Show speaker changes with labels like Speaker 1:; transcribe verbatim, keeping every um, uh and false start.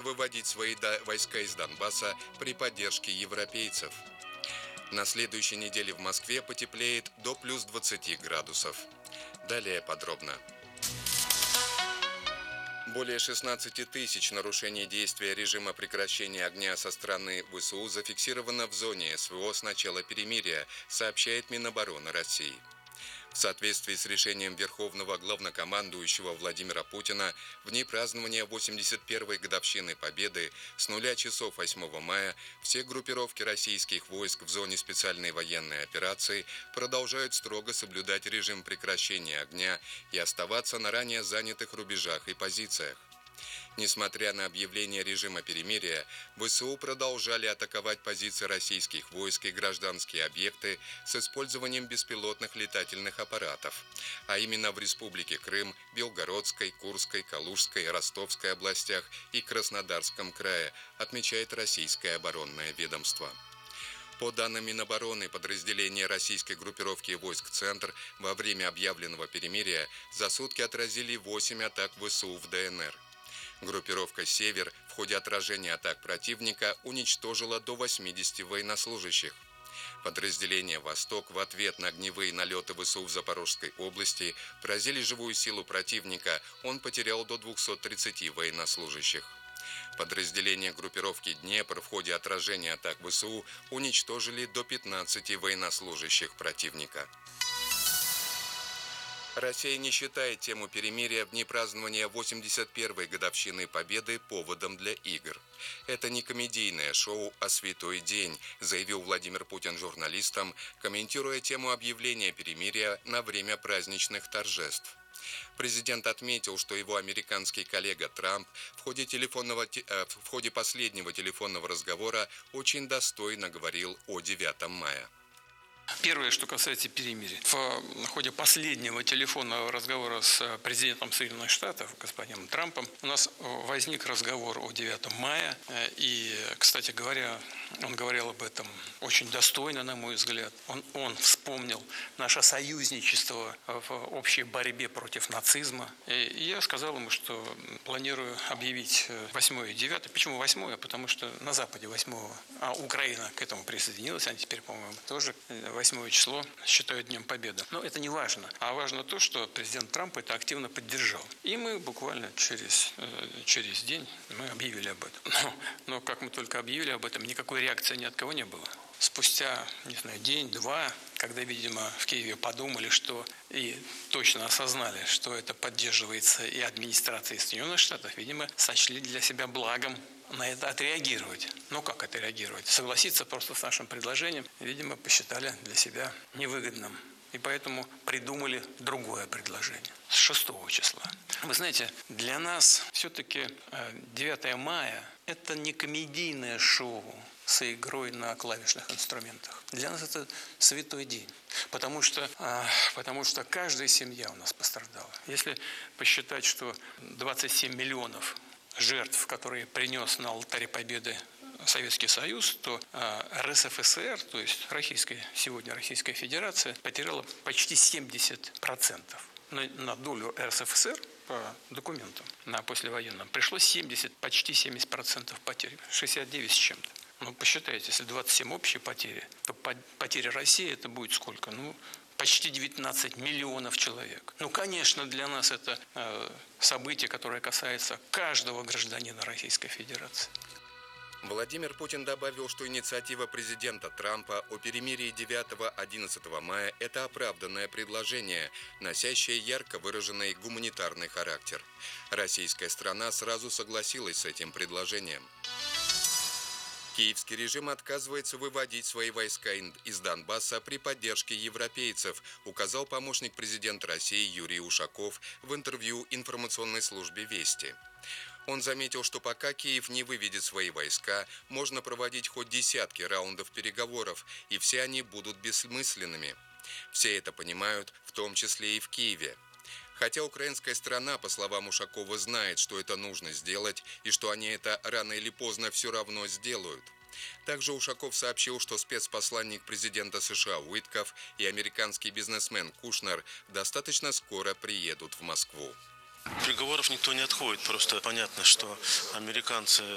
Speaker 1: выводить свои войска из Донбасса при поддержке европейцев. На следующей неделе в Москве потеплеет до плюс двадцати градусов. Далее подробно. Более шестнадцати тысяч нарушений действия режима прекращения огня со стороны ВСУ зафиксировано в зоне СВО с начала перемирия, сообщает Минобороны России. В соответствии с решением Верховного Главнокомандующего Владимира Путина, в дни празднования восемьдесят первой годовщины Победы с нуля часов восьмого мая все группировки российских войск в зоне специальной военной операции продолжают строго соблюдать режим прекращения огня и оставаться на ранее занятых рубежах и позициях. Несмотря на объявление режима перемирия, ВСУ продолжали атаковать позиции российских войск и гражданские объекты с использованием беспилотных летательных аппаратов, а именно в Республике Крым, Белгородской, Курской, Калужской, Ростовской областях и Краснодарском крае, отмечает российское оборонное ведомство. По данным Минобороны, подразделения российской группировки войск «Центр» во время объявленного перемирия за сутки отразили восемь атак ВСУ в ДНР. Группировка «Север» в ходе отражения атак противника уничтожила до восьмидесяти военнослужащих. Подразделение «Восток» в ответ на огневые налеты ВСУ в Запорожской области поразили живую силу противника, он потерял до двухсот тридцати военнослужащих. Подразделения группировки «Днепр» в ходе отражения атак ВСУ уничтожили до пятнадцати военнослужащих противника. Россия не считает тему перемирия в дни празднования восемьдесят первой годовщины Победы поводом для игр. Это не комедийное шоу, а святой день, заявил Владимир Путин журналистам, комментируя тему объявления перемирия на время праздничных торжеств. Президент отметил, что его американский коллега Трамп в ходе, телефонного, в ходе последнего телефонного разговора очень достойно говорил о девятом мая.
Speaker 2: Первое, что касается перемирия. В ходе последнего телефонного разговора с президентом Соединенных Штатов, господином Трампом, у нас возник разговор о девятом мая. И, кстати говоря, он говорил об этом очень достойно, на мой взгляд. Он, он вспомнил наше союзничество в общей борьбе против нацизма. И я сказал ему, что планирую объявить восьмое и девятое. Почему восьмое? Потому что на Западе восьмого, а Украина к этому присоединилась, они теперь, по-моему, тоже восьмое число считают Днем Победы. Но это не важно. А важно то, что президент Трамп это активно поддержал. И мы буквально через, через день мы объявили об этом. Но, но как мы только объявили об этом, никакой реакции ни от кого не было. Спустя, не знаю, день-два, когда, видимо, в Киеве подумали, что и точно осознали, что это поддерживается и администрацией Соединенных Штатов, видимо, сочли для себя благом на это отреагировать. Ну как отреагировать? Согласиться просто с нашим предложением, видимо, посчитали для себя невыгодным. И поэтому придумали другое предложение с шестого числа. Вы знаете, для нас все-таки девятое мая – это не комедийное шоу с игрой на клавишных инструментах. Для нас это святой день, потому что, потому что каждая семья у нас пострадала. Если посчитать, что двадцать семь миллионов жертв, которые принес на алтаре Победы Советский Союз, то эр эс эф эс эр, то есть Российская, сегодня Российская Федерация, потеряла почти семьдесят процентов. На, на долю эр эс эф эс эр по документам на послевоенном пришлось семьдесят, почти семьдесят процентов потерь, шестьдесят девять с чем-то. Ну, посчитайте, если двадцать семь общие потери, то потеря России это будет сколько? Ну, почти девятнадцать миллионов человек. Ну, конечно, для нас это э, событие, которое касается каждого гражданина Российской Федерации.
Speaker 1: Владимир Путин добавил, что инициатива президента Трампа о перемирии девятого-одиннадцатого мая – это оправданное предложение, носящее ярко выраженный гуманитарный характер. Российская страна сразу согласилась с этим предложением. Киевский режим отказывается выводить свои войска из Донбасса при поддержке европейцев, указал помощник президента России Юрий Ушаков в интервью информационной службе «Вести». Он заметил, что пока Киев не выведет свои войска, можно проводить хоть десятки раундов переговоров, и все они будут бессмысленными. Все это понимают, в том числе и в Киеве. Хотя украинская сторона, по словам Ушакова, знает, что это нужно сделать, и что они это рано или поздно все равно сделают. Также Ушаков сообщил, что спецпосланник президента США Уитков и американский бизнесмен Кушнер достаточно скоро приедут в Москву.
Speaker 3: Переговоров никто не отходит. Просто понятно, что американцы